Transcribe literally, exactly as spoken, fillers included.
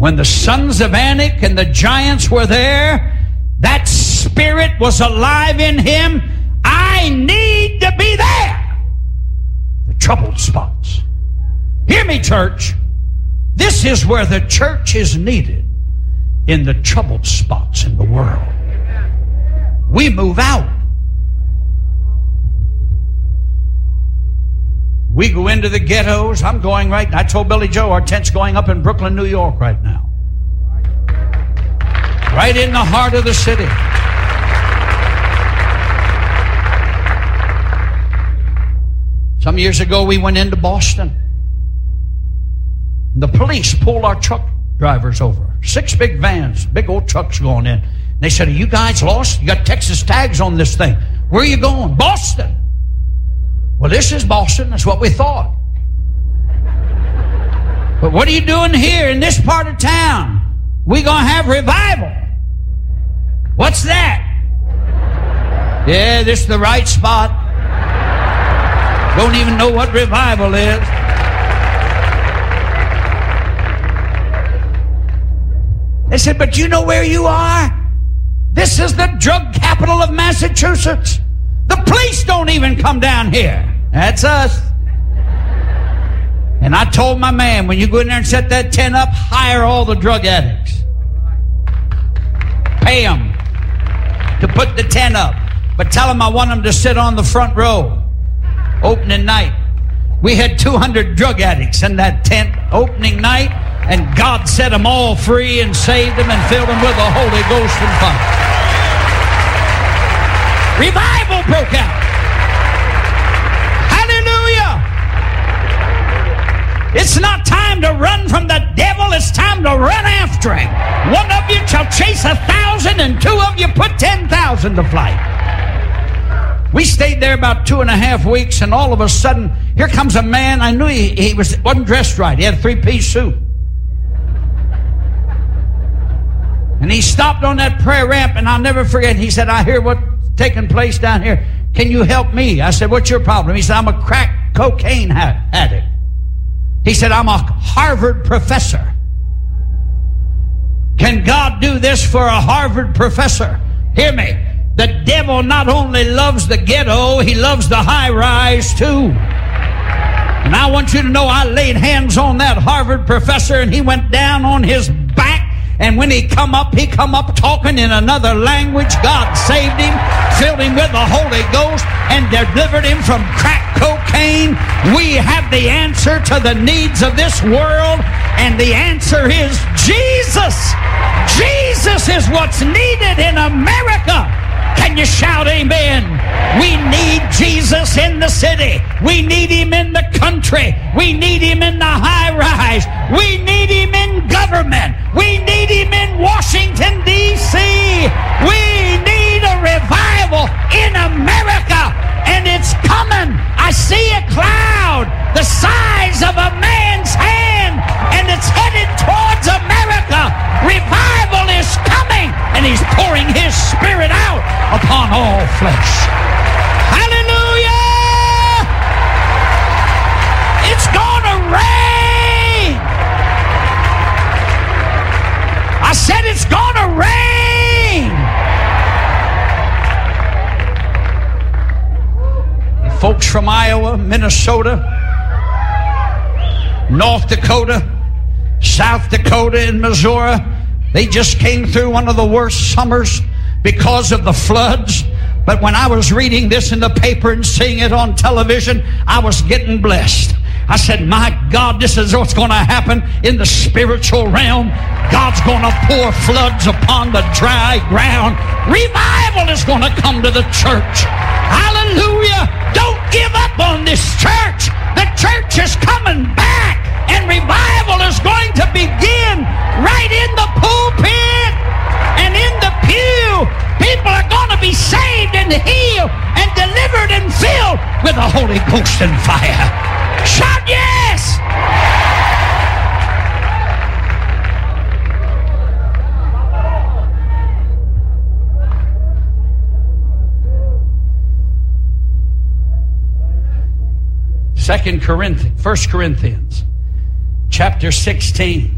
When the sons of Anak and the giants were there, that spirit was alive in him. I need to be there. The troubled spots. Hear me, church. This is where the church is needed, in the troubled spots in the world. We move out. We go into the ghettos. I'm going right. I told Billy Joe our tent's going up in Brooklyn, New York right now. Right in the heart of the city. Some years ago we went into Boston. The police pulled our truck drivers over. Six big vans, big old trucks going in. They said, are you guys lost? You got Texas tags on this thing. Where are you going? Boston. Well, this is Boston. That's what we thought. But what are you doing here in this part of town? We're going to have revival. What's that? Yeah, this is the right spot. Don't even know what revival is. They said, but you know where you are? This is the drug capital of Massachusetts. The police don't even come down here. That's us. And I told my man, when you go in there and set that tent up, hire all the drug addicts. Pay them to put the tent up. But tell them I want them to sit on the front row. Opening night. We had two hundred drug addicts in that tent opening night. And God set them all free and saved them and filled them with the Holy Ghost and fire. Revival broke out. Hallelujah. It's not time to run from the devil. It's time to run after him. One of you shall chase a thousand and two of you put ten thousand to flight. We stayed there about two and a half weeks, and all of a sudden, here comes a man. I knew he, he was, wasn't dressed right. He had a three-piece suit. And he stopped on that prayer ramp, and I'll never forget. He said, I hear what's taking place down here. Can you help me? I said, what's your problem? He said, I'm a crack cocaine ha- addict. He said, I'm a Harvard professor. Can God do this for a Harvard professor? Hear me. The devil not only loves the ghetto, he loves the high rise too. And I want you to know I laid hands on that Harvard professor, and he went down on his back. And when he come up, he come up talking in another language. God saved him, filled him with the Holy Ghost, and delivered him from crack cocaine. We have the answer to the needs of this world, and the answer is Jesus. Jesus is what's needed in America. Can you shout amen? We need Jesus in the city. We need him in the country. We need him in the high rise. We need him in government. We need him in Washington, D C We need a revival in America, and it's coming. I see a cloud the size of a man's hand, and it's headed towards America. Revival is coming, and he's pouring his Spirit out upon all flesh. Hallelujah! It's gonna rain! I said it's gonna rain! Folks from Iowa, Minnesota, North Dakota, South Dakota, and Missouri, they just came through one of the worst summers because of the floods. But when I was reading this in the paper and seeing it on television, I was getting blessed. I said, my God, this is what's going to happen in the spiritual realm. God's going to pour floods upon the dry ground. Revival is going to come to the church. Hallelujah. Don't give up on this church. The church is coming back, and revival is going to begin right in the pulpit and in the pew. People are going to be saved and healed and delivered and filled with the Holy Ghost and fire. Shout yes! Second Corinthians, First Corinthians, chapter sixteen.